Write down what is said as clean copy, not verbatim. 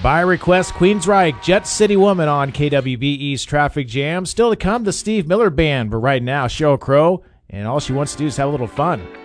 By request, Queensryche, Jet City Woman on KWBE's Traffic Jam. Still to come, the Steve Miller Band. But right now, Sheryl Crow, and all she wants to do is have a little fun.